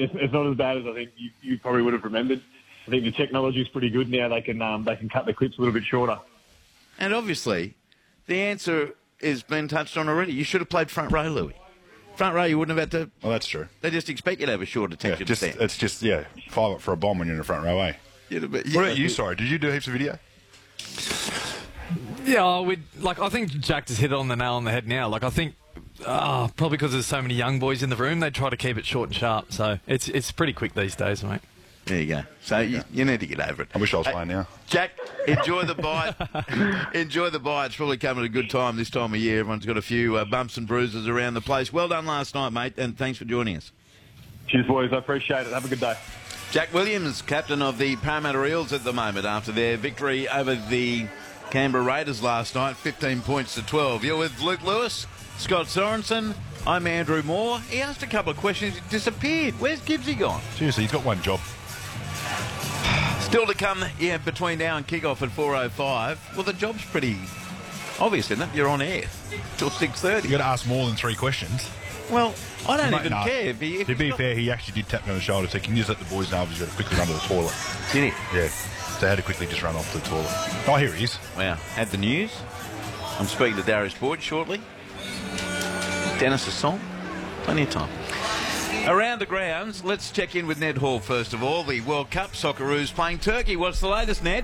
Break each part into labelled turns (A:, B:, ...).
A: it's not as bad as I think you probably would have remembered. I think the technology is pretty good now. They can cut the clips a little bit shorter.
B: And obviously, the answer has been touched on already. You should have played front row, Louis. Front row, you wouldn't have had to...
C: Well, that's true.
B: They just expect you to have a short attention span.
C: It's just, 5 up for a bomb when you're in the front row, eh?
B: What
C: about you, sorry? Did you do heaps of video?
D: Yeah, I think Jack just hit it on the nail on the head now. Like, I think probably because there's so many young boys in the room, they try to keep it short and sharp. So it's pretty quick these days, mate.
B: There you go. So you need to get over it.
C: I wish I was playing now.
B: Jack, enjoy the bite. Enjoy the bite. It's probably coming at a good time this time of year. Everyone's got a few bumps and bruises around the place. Well done last night, mate, and thanks for joining us.
A: Cheers, boys. I appreciate it. Have a good day.
B: Jack Williams, captain of the Parramatta Eels at the moment after their victory over the Canberra Raiders last night, 15 points to 12. You're with Luke Lewis, Scott Sorensen. I'm Andrew Moore. He asked a couple of questions. He disappeared. Where's Gibbsy gone?
C: Seriously, he's got one job.
B: Still to come, between now and kick-off at 4:05. Well, the job's pretty obvious, isn't it? You're on air till 6:30.
C: You've got to ask more than 3 questions.
B: Well, I don't even care.
C: To be fair, he actually did tap me on the shoulder, so can you just let the boys know if he's got to quickly run to the toilet?
B: Did he?
C: Yeah. So I had to quickly just run off to the toilet. Oh, here he is.
B: Wow. Had the news. I'm speaking to Darius Boyd shortly. Dennis Asson. Plenty of time. Around the grounds, let's check in with Ned Hall first of all. The World Cup Socceroos playing Turkey. What's the latest, Ned?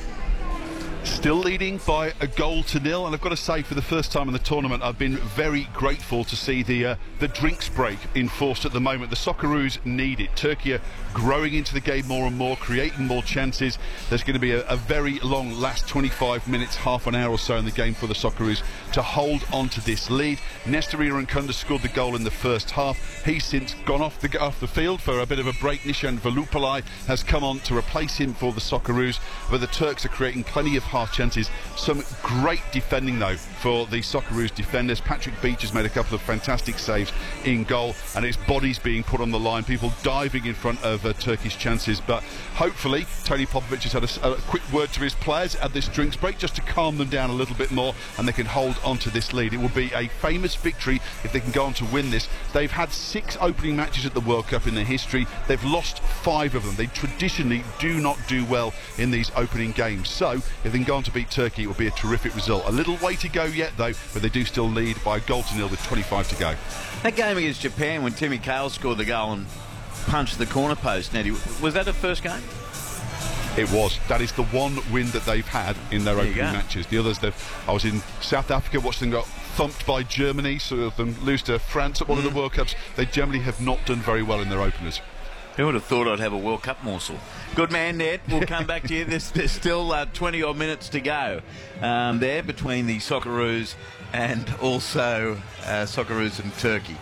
E: Still leading by a goal to nil, and I've got to say, for the first time in the tournament, I've been very grateful to see the drinks break enforced at the moment. The Socceroos need it. Turkey are growing into the game more and more, creating more chances. There's going to be a very long last 25 minutes, half an hour or so in the game for the Socceroos to hold on to this lead. Nestor Irankunda scored the goal in the first half. He's since gone off the field for a bit of a break. Nishan Velupalai has come on to replace him for the Socceroos, but the Turks are creating plenty of half chances. Some great defending though for the Socceroos defenders. Patrick Beach has made a couple of fantastic saves in goal, and it's bodies being put on the line, people diving in front of Turkish chances. But hopefully Tony Popovic has had a quick word to his players at this drinks break just to calm them down a little bit more, and they can hold on to this lead. It will be a famous victory if they can go on to win this. They've had 6 opening matches at the World Cup in their history. They've lost 5 of them. They traditionally do not do well in these opening games, so if they can go on to beat Turkey, it will be a terrific result. A little way to go yet though, but they do still lead by a goal to nil with 25 to go.
B: That game against Japan when Timmy Cahill scored the goal and punched the corner post, Neddy, was that the first game?
E: It was. That is the one win that they've had in their opening matches. The others, I was in South Africa, watched them got thumped by Germany, saw them lose to France at one of the World Cups. They generally have not done very well in their openers.
B: Who would have thought I'd have a World Cup morsel? Good man, Ned. We'll come back to you. There's still 20-odd minutes to go there between the Socceroos and also Socceroos and Turkey.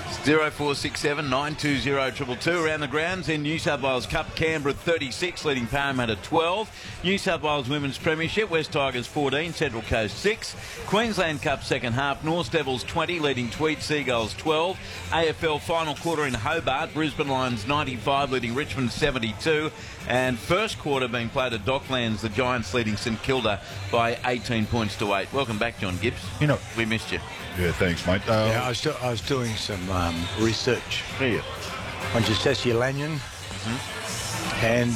B: 0467 920 222 around the grounds in New South Wales Cup. Canberra 36, leading Parramatta 12. New South Wales Women's Premiership, West Tigers 14, Central Coast 6. Queensland Cup second half, North Devils 20, leading Tweed Seagulls 12. AFL final quarter in Hobart, Brisbane Lions 95, leading Richmond 72. And first quarter being played at Docklands, the Giants leading St Kilda by 18 points to 8. Welcome back, John Gibbs.
C: You know,
B: we missed you.
C: Yeah, thanks, mate.
F: I was doing some research on Jessessi Lanyon, and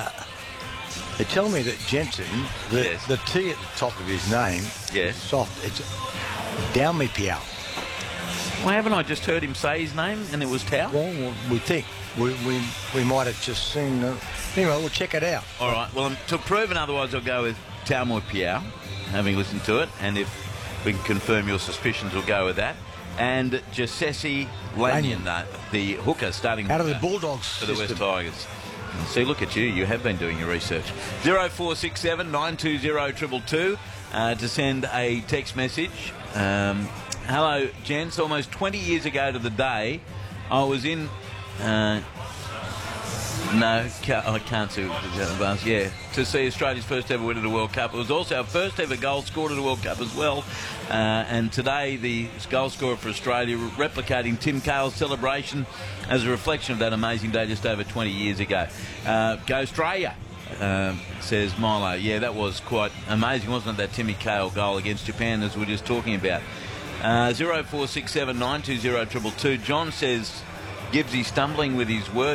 F: they tell me that Jensen, the T at the top of his name, soft. It's Daumi Piao.
B: Well, haven't I just heard him say his name and it was Tau?
F: Well, we think we might have just seen. Anyway, we'll check it out.
B: All right. Well, to prove it, otherwise I'll go with Taumui Piao, having listened to it, and if we can confirm your suspicions, we'll go with that. And Jessessi Lanyon, the hooker, starting
F: out of the Bulldogs
B: for the West Tigers. See, look at you. You have been doing your research. 0467 920 222 to send a text message. Hello, gents. Almost 20 years ago to the day, I was in... No, I can't see it. Yeah, to see Australia's first ever win at a World Cup. It was also our first ever goal scored at a World Cup as well. And today, the goal scorer for Australia replicating Tim Cahill's celebration as a reflection of that amazing day just over 20 years ago. Go Australia, says Milo. Yeah, that was quite amazing, wasn't it, that Timmy Cahill goal against Japan, as we were just talking about. 0467 920 222. John says Gibbsy stumbling with his words.